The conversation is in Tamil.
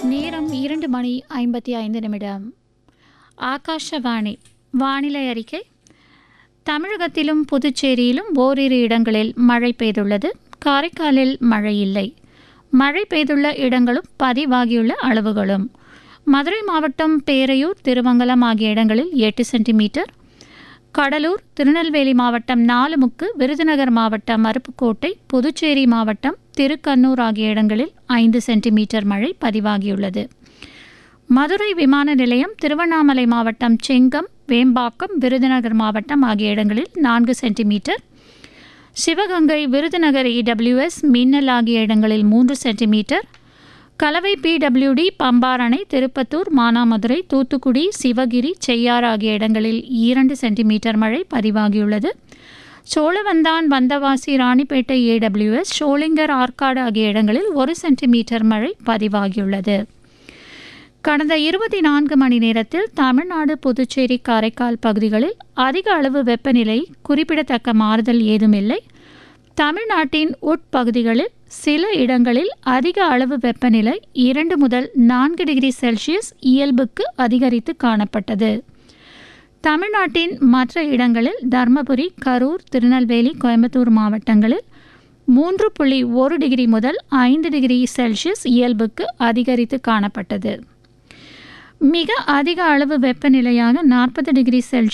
நேரம் 2:55. ஆகாஷவாணி வானிலை அறிக்கை. தமிழகத்திலும் புதுச்சேரியிலும் ஓரிரு இடங்களில் மழை பெய்துள்ளது. காரைக்காலில் மழை இல்லை. மழை பெய்துள்ள இடங்களும் பதிவாகியுள்ள அளவுகளும்: மதுரை மாவட்டம் பேரையூர், திருமங்கலம் ஆகிய இடங்களில் 8 சென்டிமீட்டர், கடலூர், திருநெல்வேலி மாவட்டம் நாலுமுக்கு, விருதுநகர் மாவட்டம் அருப்புக்கோட்டை, புதுச்சேரி மாவட்டம் திருக்கண்ணூர் ஆகிய இடங்களில் 5 சென்டிமீட்டர் மழை பதிவாகியுள்ளது. மதுரை விமான நிலையம், திருவண்ணாமலை மாவட்டம் செங்கம், வேம்பாக்கம், விருதுநகர் மாவட்டம் ஆகிய இடங்களில் 4 சென்டிமீட்டர், சிவகங்கை, விருதுநகர் EWS, மின்னல் ஆகிய இடங்களில் 3 சென்டிமீட்டர், கலவை PWD, பம்பாரணை, திருப்பத்தூர், மானாமதுரை, தூத்துக்குடி, சிவகிரி, செய்யாறு ஆகிய இடங்களில் 2 சென்டிமீட்டர் மழை பதிவாகியுள்ளது. சோழவந்தான், வந்தவாசி, ராணிப்பேட்டை AWS, ஷோலிங்கர், ஆற்காடு ஆகிய இடங்களில் 1 சென்டிமீட்டர் மழை பதிவாகியுள்ளது. கடந்த 24 மணி நேரத்தில் தமிழ்நாடு, புதுச்சேரி, காரைக்கால் பகுதிகளில் அதிக அளவு வெப்பநிலை குறிப்பிடத்தக்க மாறுதல் ஏதுமில்லை. தமிழ்நாட்டின் உட்பகுதிகளில் சில இடங்களில் அதிக அளவு வெப்பநிலை 2 முதல் 4 டிகிரி செல்சியஸ் இயல்புக்கு அதிகரித்து காணப்பட்டது. தமிழ்நாட்டின் மற்ற இடங்களில் தர்மபுரி, கரூர், திருநெல்வேலி, கோயம்புத்தூர் மாவட்டங்களில் 3.1 டிகிரி முதல் 5 டிகிரி செல்சியஸ் இயல்புக்கு அதிகரித்து காணப்பட்டது. மிக அதிக அளவு வெப்பநிலையாக 40 டிகிரி செல்சியஸ்